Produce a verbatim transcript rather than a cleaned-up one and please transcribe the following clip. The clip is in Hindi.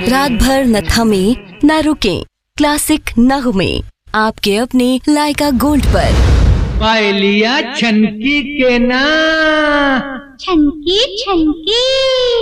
रात भर न थमे न रुके, क्लासिक नगमे आपके अपने लाइका गोल्ड पर। पायलिया छनकी के ना छनकी छनकी।